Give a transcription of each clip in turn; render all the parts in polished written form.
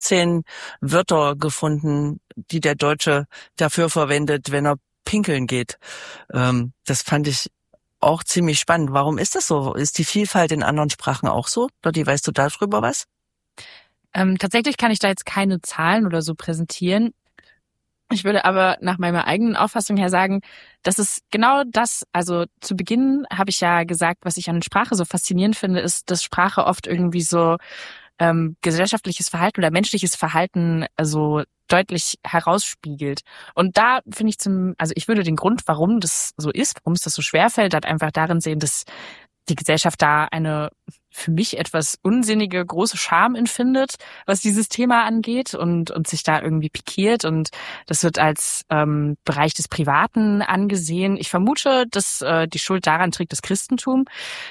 15 Wörter gefunden, die der Deutsche dafür verwendet, wenn er pinkeln geht. Das fand ich auch ziemlich spannend. Warum ist das so? Ist die Vielfalt in anderen Sprachen auch so? Dotti, weißt du darüber was? Tatsächlich kann ich da jetzt keine Zahlen oder so präsentieren. Ich würde aber nach meiner eigenen Auffassung her sagen, dass es genau das, also zu Beginn habe ich ja gesagt, was ich an Sprache so faszinierend finde, ist, dass Sprache oft irgendwie so gesellschaftliches Verhalten oder menschliches Verhalten also deutlich herausspiegelt. Und da finde ich also ich würde den Grund, warum das so ist, warum es das so schwerfällt, halt einfach darin sehen, dass die Gesellschaft da eine für mich etwas unsinnige große Scham empfindet, was dieses Thema angeht und sich da irgendwie pikiert, und das wird als Bereich des Privaten angesehen. Ich vermute, dass die Schuld daran trägt das Christentum.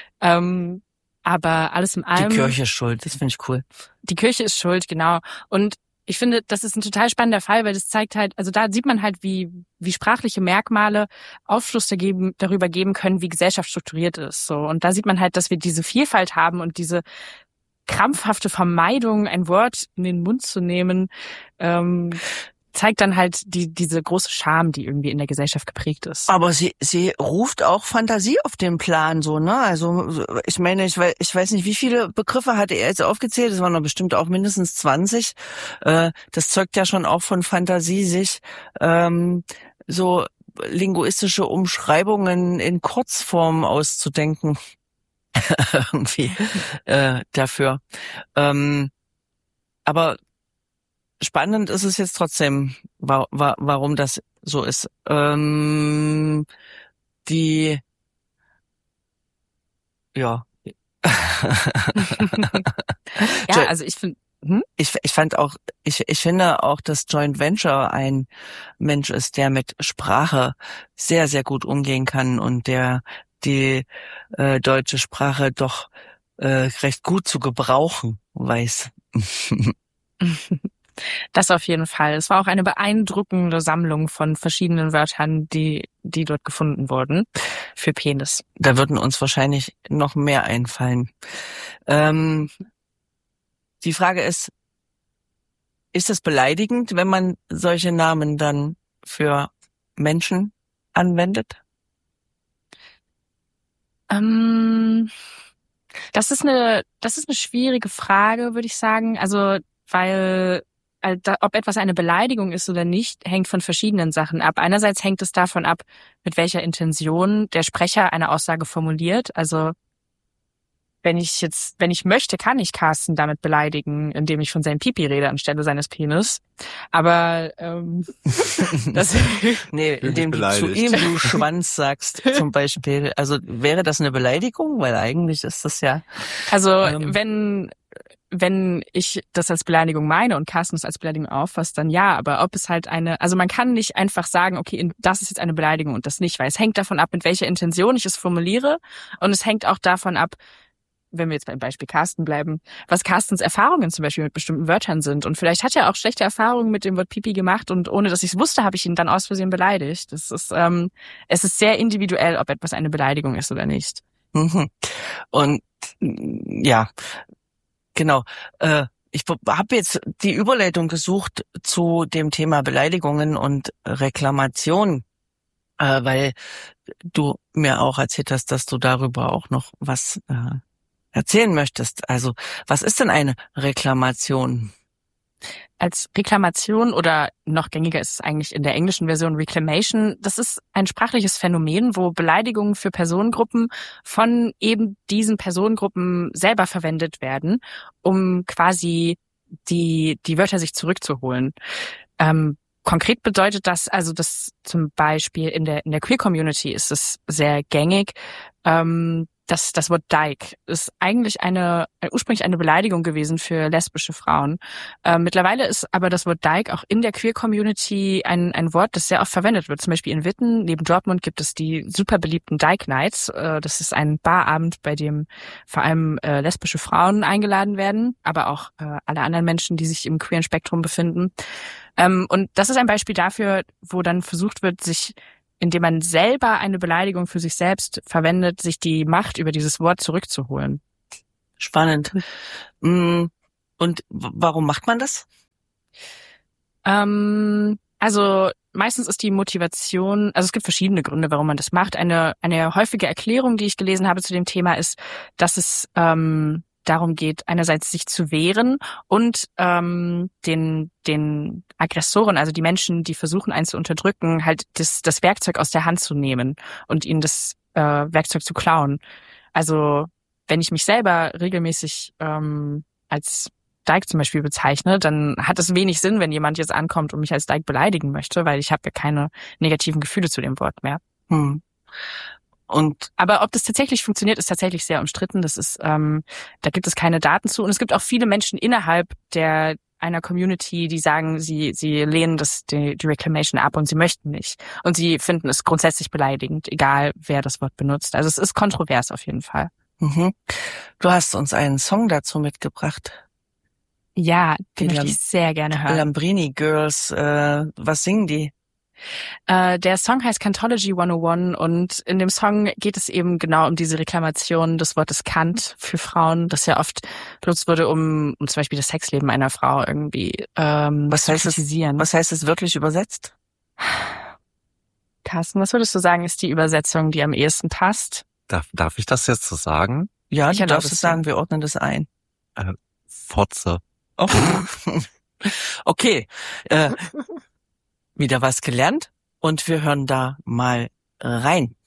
Aber alles in allem... Die Kirche ist schuld, das finde ich cool. Die Kirche ist schuld, genau. Und ich finde, das ist ein total spannender Fall, weil das zeigt halt, also da sieht man halt, wie sprachliche Merkmale Aufschluss darüber geben können, wie Gesellschaft strukturiert ist. So. Und da sieht man halt, dass wir diese Vielfalt haben und diese krampfhafte Vermeidung, ein Wort in den Mund zu nehmen, zeigt dann halt diese große Scham, die irgendwie in der Gesellschaft geprägt ist. Aber sie ruft auch Fantasie auf den Plan, so, ne? Also, ich meine, ich weiß nicht, wie viele Begriffe hatte er jetzt aufgezählt? Es waren doch bestimmt auch mindestens 20. Das zeugt ja schon auch von Fantasie, sich so linguistische Umschreibungen in Kurzform auszudenken. Irgendwie dafür. Aber spannend ist es jetzt trotzdem, warum das so ist. Ja. Ja, also ich finde... Ich finde auch, dass Joint Venture ein Mensch ist, der mit Sprache sehr, sehr gut umgehen kann und der die deutsche Sprache doch recht gut zu gebrauchen weiß. Das auf jeden Fall. Es war auch eine beeindruckende Sammlung von verschiedenen Wörtern, die dort gefunden wurden für Penis. Da würden uns wahrscheinlich noch mehr einfallen. Die Frage ist es beleidigend, wenn man solche Namen dann für Menschen anwendet? Das ist eine schwierige Frage, würde ich sagen. Also, weil ob etwas eine Beleidigung ist oder nicht, hängt von verschiedenen Sachen ab. Einerseits hängt es davon ab, mit welcher Intention der Sprecher eine Aussage formuliert. Also, wenn ich möchte, kann ich Carsten damit beleidigen, indem ich von seinem Pipi rede anstelle seines Penis. Aber das nee, indem du zu ihm du Schwanz sagst zum Beispiel. Also wäre das eine Beleidigung? Weil eigentlich ist das ja... Also wenn ich das als Beleidigung meine und Carsten es als Beleidigung auffasst, dann ja. Aber ob es halt also man kann nicht einfach sagen, okay, das ist jetzt eine Beleidigung und das nicht, weil es hängt davon ab, mit welcher Intention ich es formuliere, und es hängt auch davon ab, wenn wir jetzt beim Beispiel Carsten bleiben, was Carstens Erfahrungen zum Beispiel mit bestimmten Wörtern sind. Und vielleicht hat er auch schlechte Erfahrungen mit dem Wort Pipi gemacht und ohne dass ich es wusste, habe ich ihn dann aus Versehen beleidigt. Es ist sehr individuell, ob etwas eine Beleidigung ist oder nicht. Und ja, genau. Ich habe jetzt die Überleitung gesucht zu dem Thema Beleidigungen und Reklamation, weil du mir auch erzählt hast, dass du darüber auch noch was erzählen möchtest. Also, was ist denn eine Reklamation? Als Reklamation, oder noch gängiger ist es eigentlich in der englischen Version Reclamation, das ist ein sprachliches Phänomen, wo Beleidigungen für Personengruppen von eben diesen Personengruppen selber verwendet werden, um quasi die Wörter sich zurückzuholen. Konkret bedeutet das also, dass zum Beispiel in der Queer Community ist es sehr gängig, das Wort Dyke ist eigentlich ursprünglich eine Beleidigung gewesen für lesbische Frauen. Mittlerweile ist aber das Wort Dyke auch in der Queer Community ein Wort, das sehr oft verwendet wird. Zum Beispiel in Witten, neben Dortmund, gibt es die super beliebten Dyke Nights. Das ist ein Barabend, bei dem vor allem lesbische Frauen eingeladen werden, aber auch alle anderen Menschen, die sich im queeren Spektrum befinden. Und das ist ein Beispiel dafür, wo dann versucht wird, indem man selber eine Beleidigung für sich selbst verwendet, sich die Macht über dieses Wort zurückzuholen. Spannend. Und warum macht man das? Also meistens ist die Motivation, also es gibt verschiedene Gründe, warum man das macht. Eine häufige Erklärung, die ich gelesen habe zu dem Thema, ist, dass es darum geht, einerseits sich zu wehren und den Aggressoren, also die Menschen, die versuchen, einen zu unterdrücken, halt das Werkzeug aus der Hand zu nehmen und ihnen das Werkzeug zu klauen. Also wenn ich mich selber regelmäßig als Dyke zum Beispiel bezeichne, dann hat es wenig Sinn, wenn jemand jetzt ankommt und mich als Dyke beleidigen möchte, weil ich habe ja keine negativen Gefühle zu dem Wort mehr. Aber ob das tatsächlich funktioniert, ist tatsächlich sehr umstritten. Das ist, da gibt es keine Daten zu. Und es gibt auch viele Menschen innerhalb einer Community, die sagen, sie lehnen die Reclamation ab und sie möchten nicht. Und sie finden es grundsätzlich beleidigend, egal wer das Wort benutzt. Also es ist kontrovers auf jeden Fall. Mhm. Du hast uns einen Song dazu mitgebracht. Ja, den möchte ich sehr gerne hören. Lambrini Girls, was singen die? Der Song heißt Cantology 101 und in dem Song geht es eben genau um diese Reklamation des Wortes Kant für Frauen, das ja oft benutzt wurde, um zum Beispiel das Sexleben einer Frau irgendwie zu kritisieren. Was heißt es wirklich übersetzt? Carsten, was würdest du sagen, ist die Übersetzung, die am ehesten passt? Darf ich das jetzt so sagen? Ja, du darfst es sagen, wir ordnen das ein. Fotze. Oh. Okay, wieder was gelernt und wir hören da mal rein.